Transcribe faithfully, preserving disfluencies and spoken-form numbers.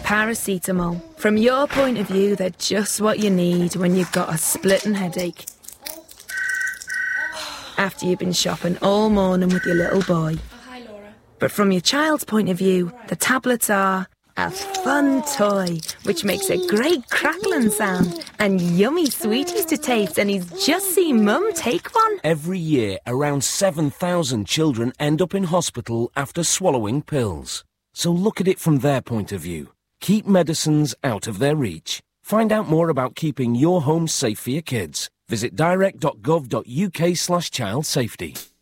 Paracetamol. From your point of view, they're just what you need when you've got a splitting headache. After you've been shopping all morning with your little boy. Oh, hi, Laura. But from your child's point of view, the tablets are a fun toy, which makes a great crackling sound, and yummy sweeties to taste, and he's just seen Mum take one. Every year, around seven thousand children end up in hospital after swallowing pills. So look at it from their point of view. Keep medicines out of their reach. Find out more about keeping your home safe for your kids. Visit direct dot gov dot uk slash child safety.